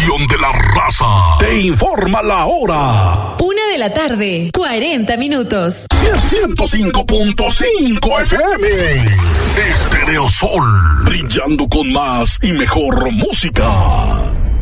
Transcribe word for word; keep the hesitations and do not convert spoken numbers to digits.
estación de la raza. Te informa la hora. Una de la tarde, cuarenta minutos. ciento cinco punto cinco F M. Estéreo Sol, brillando con más y mejor música.